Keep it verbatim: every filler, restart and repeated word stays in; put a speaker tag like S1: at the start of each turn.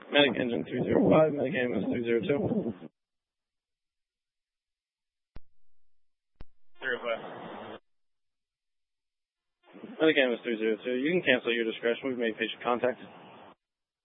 S1: Medic engine three zero five, medic ambulance three zero two. Zero five. Medic ambulance three zero two, you can cancel your discretion. We've made patient contact.